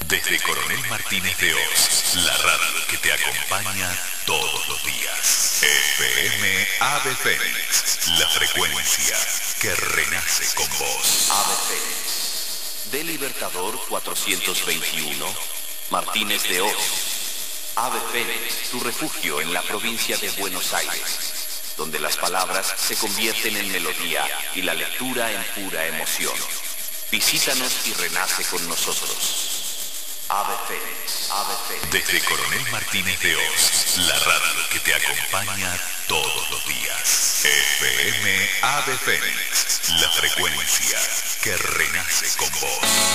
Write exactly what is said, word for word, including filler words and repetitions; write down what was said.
Desde Coronel Martínez de Oz, la radio que te acompaña todos los días. F M Ave Fénix, la frecuencia que renace con vos. Ave Fénix, de Libertador cuatrocientos veintiuno, Martínez de Oz. Ave Fénix, tu refugio en la provincia de Buenos Aires, donde las palabras se convierten en melodía y la lectura en pura emoción. Visítanos y renace con nosotros. Ave Fénix, Ave Fénix. Desde Coronel Martínez de Oz, la radio que te acompaña todos los días. F M Ave Fénix, la frecuencia que renace con vos.